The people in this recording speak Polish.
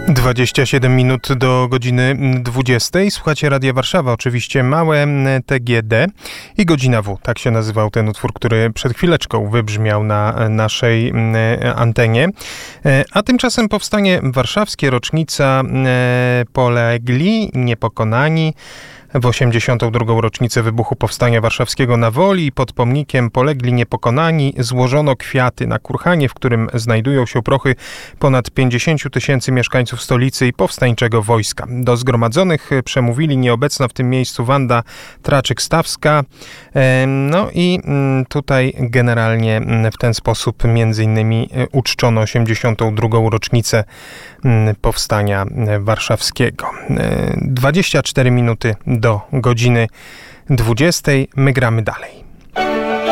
27 minut do godziny 20. Słuchacie Radia Warszawa, oczywiście małe TGD i Godzina W. Tak się nazywał ten utwór, który przed chwileczką wybrzmiał na naszej antenie. A tymczasem powstanie warszawskie, rocznica Polegli, Niepokonani. W 82. rocznicę wybuchu Powstania Warszawskiego na Woli pod pomnikiem Polegli Niepokonani złożono kwiaty na kurhanie, w którym znajdują się prochy ponad 50 000 mieszkańców stolicy i powstańczego wojska. Do zgromadzonych przemówili nieobecna w tym miejscu Wanda Traczyk-Stawska. No i tutaj generalnie w ten sposób między innymi uczczono 82. rocznicę Powstania Warszawskiego. 24 minuty do godziny 20. My gramy dalej.